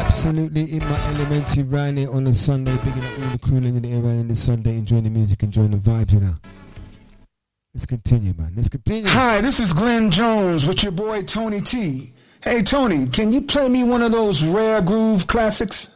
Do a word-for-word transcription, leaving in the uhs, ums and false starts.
Absolutely in my elementary right here on a Sunday, bigging up all the crew in the area in the Sunday, enjoying the music, enjoying the vibes, you know. Let's continue, man. Let's continue. Hi, this is Glenn Jones with your boy Tony T. Hey, Tony, can you play me one of those rare groove classics?